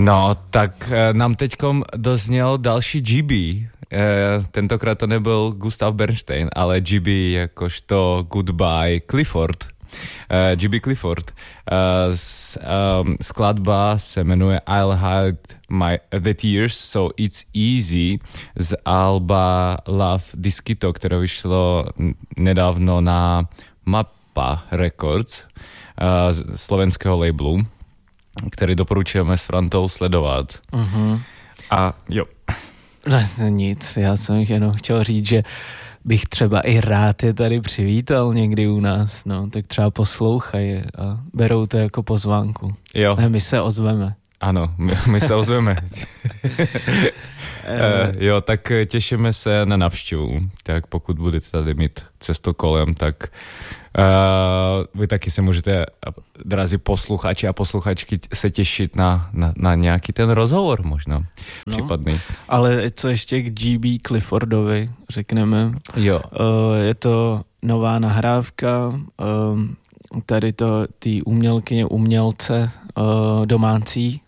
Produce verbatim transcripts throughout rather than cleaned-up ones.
No, tak e, nám teďkom dozněl další G B. E, tentokrát to nebyl Gustav Bernstein, ale G B jakožto Goodbye Clifford. Uh, G B Clifford. Uh, s, um, skladba se jmenuje I'll Hide my, the Tears, so It's Easy z alba Love Disquito, které vyšlo nedávno na Mappa Records, uh, z slovenského labelu, který doporučujeme s Frantou sledovat. Uh-huh. A jo. Ne, nic, já jsem jenom chtěl říct, že bych třeba i rád je tady přivítal někdy u nás, no, tak třeba poslouchají a berou to jako pozvánku. Jo. Ne, my se ozveme. Ano, my, my se ozveme. uh, jo, tak těšíme se na navštěvu. Tak pokud budete tady mít cestu kolem, tak uh, vy taky se můžete, drazí posluchači a posluchačky, se těšit na, na, na nějaký ten rozhovor možná, no, případný. Ale co ještě k G B Cliffordovi řekneme. Jo. Uh, je to nová nahrávka, uh, tady to ty umělkyně, umělce uh, domácí,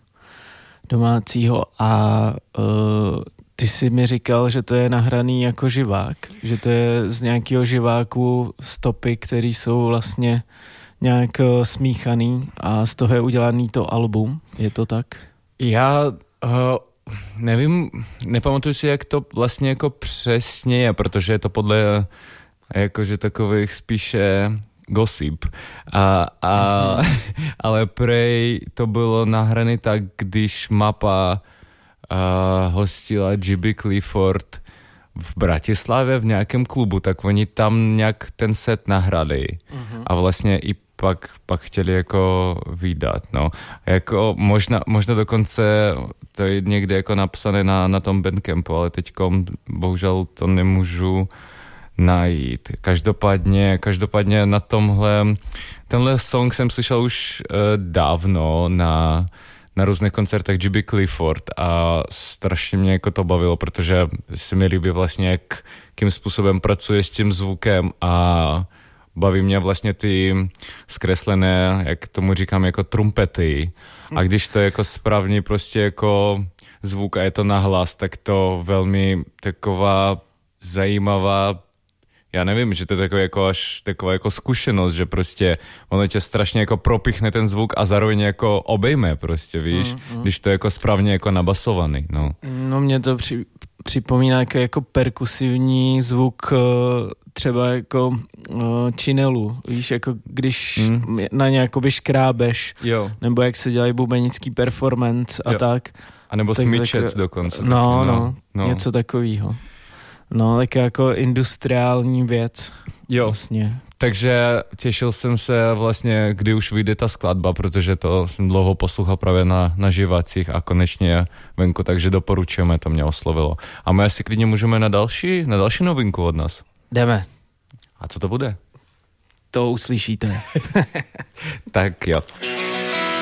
domácího a uh, ty jsi mi říkal, že to je nahraný jako živák, že to je z nějakého živáku stopy, které jsou vlastně nějak uh, smíchaný a z toho je udělaný to album, je to tak? Já uh, nevím, nepamatuju si, jak to vlastně jako přesně je, protože je to podle jakože takových spíše gossip. A, a, ale prej to bylo nahrané tak, když Mappa uh, hostila G B Clifford v Bratislavě v nějakém klubu, tak oni tam nějak ten set nahrali. Uh-huh. A vlastně i pak, pak chtěli jako vydat, no. Jako možná, možná dokonce to je někde jako napsané na, na tom Bandcampu, ale teďkom bohužel to nemůžu najít. Každopádně, každopádně na tomhle, tenhle song jsem slyšel už uh, dávno na, na různých koncertech G B Clifford a strašně mě jako to bavilo, protože se mi líbí vlastně, jak, jakým způsobem pracuje s tím zvukem a baví mě vlastně ty zkreslené, jak tomu říkám, jako trumpety. A když to je jako správně prostě jako zvuk a je to nahlas, tak to velmi taková zajímavá, já nevím, že to je taková jako až taková jako zkušenost, že prostě ono tě strašně jako propichne ten zvuk a zároveň jako obejme prostě, víš, mm, mm. když to je jako správně jako nabasovaný, no. No mě to při, připomíná jako, jako perkusivní zvuk třeba jako činelu, víš, jako když mm. na ně jakoby škrábeš, jo. Nebo jak se dělají bubenický performance a jo. tak. A nebo smyčec tak, dokonce. No, taky, no, no, no, něco takového. No, tak jako industriální věc. Jo, vlastně. Takže těšil jsem se vlastně, kdy už vyjde ta skladba, protože to jsem dlouho poslouchal právě na, na živacích a konečně venku, takže doporučujeme, to mě oslovilo. A my asi klidně můžeme na další, na další novinku od nás. Jdeme. A co to bude? To uslyšíte. Tak jo.